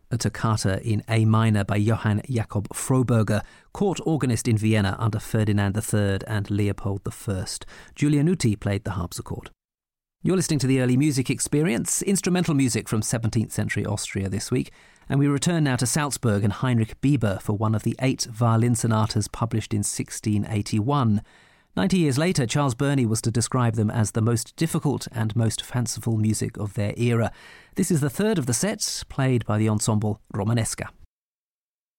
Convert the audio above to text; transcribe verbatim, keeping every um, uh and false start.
a toccata in A minor by Johann Jakob Froberger, court organist in Vienna under Ferdinand the Third and Leopold the First. Giulianuti played the harpsichord. You're listening to the Early Music Experience, instrumental music from seventeenth century Austria this week, and we return now to Salzburg and Heinrich Bieber for one of the eight violin sonatas published in sixteen eighty-one. Ninety years later, Charles Burney was to describe them as the most difficult and most fanciful music of their era. This is the third of the sets, played by the ensemble Romanesca.